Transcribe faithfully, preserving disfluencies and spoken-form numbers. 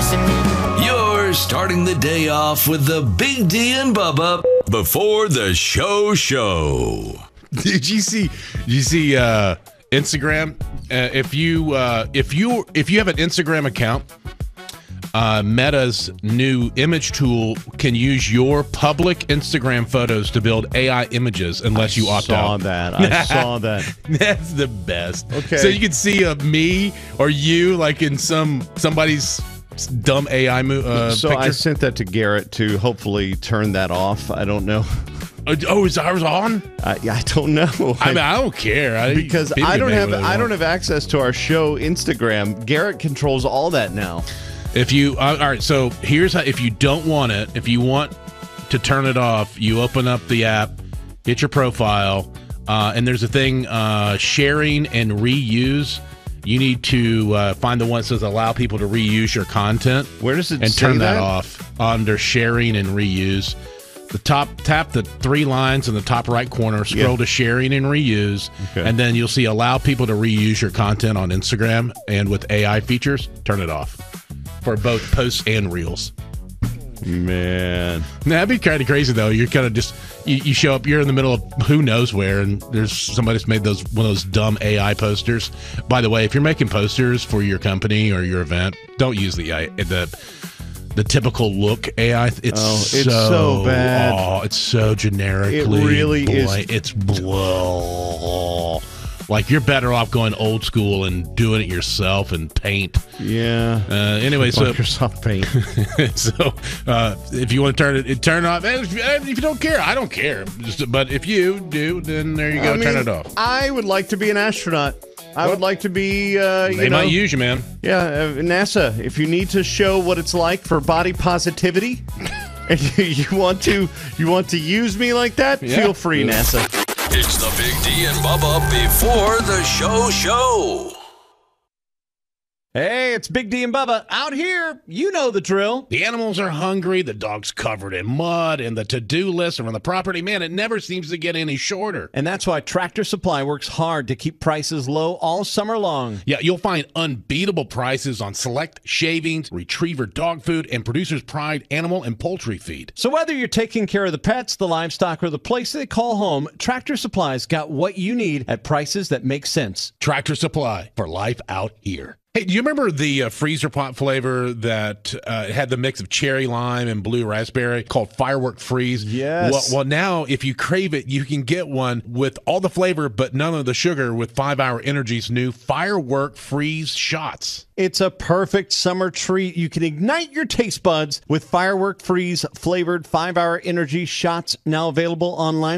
You're starting the day off with the Big D and Bubba before the show show. Did you see? Did you see uh, Instagram? Uh, if you uh, if you if you have an Instagram account, uh, Meta's new image tool can use your public Instagram photos to build A I images unless I you opt saw out. that. I saw that. That's the best. Okay. So you can see a me or you like in some somebody's dumb A I mo- uh, so picture. I sent that to Garrett to hopefully turn that off. I don't know. Oh, is ours on? I, I don't know. I mean, I don't care I, because people I can don't make have what they I want. don't have access to our show Instagram. Garrett controls all that now. If you uh, all right, so here's how. If you don't want it, if you want to turn it off, you open up the app, hit your profile, uh, and there's a thing uh, sharing and reuse. You need to uh, find the one that says allow people to reuse your content. Where does it and say turn that that? off under sharing and reuse. The top tap the three lines in the top right corner, scroll Yeah. to sharing and reuse, Okay. and then you'll see allow people to reuse your content on Instagram. And with A I features, turn it off for both posts and reels. Man, That'd be kind of crazy though. You're kind of just you, you show up, you're in the middle of who knows where, and there's somebody's made those one of those dumb A I posters. By the way, if you're making posters for your company or your event, don't use the A I, the the typical look A I. It's, Oh, so, it's so bad. Oh, it's so generically. It really is. bla- It's blah. Like you're better off going old school and doing it yourself and paint. yeah. Uh, anyway, so Microsoft Paint. so uh, if you want to turn it, turn it off. And if, and if you don't care, I don't care. Just, but if you do, then there you go. I turn mean, it off. I would like to be an astronaut. I would like to be, uh, you They know, might use you, man. yeah, uh, NASA. If you need to show what it's like for body positivity, and you, you want to, you want to use me like that, Yeah. feel free, Yeah. NASA. It's the Big D and Bubba before the show show. Hey, it's Big D and Bubba out here. You know the drill. The animals are hungry. The dog's covered in mud, and the to-do list around the property, man, it never seems to get any shorter. And that's why Tractor Supply works hard to keep prices low all summer long. Yeah, you'll find unbeatable prices on select shavings, retriever dog food, and Producer's Pride animal and poultry feed. So whether you're taking care of the pets, the livestock, or the place they call home, Tractor Supply's got what you need at prices that make sense. Tractor Supply for life out here. Hey, do you remember the uh, freezer pot flavor that uh, had the mix of cherry lime and blue raspberry called Firework Freeze? Yes. Well, well, now if you crave it, you can get one with all the flavor but none of the sugar with five hour Energy's new Firework Freeze shots. It's a perfect summer treat. You can ignite your taste buds with Firework Freeze flavored five hour energy shots, now available online.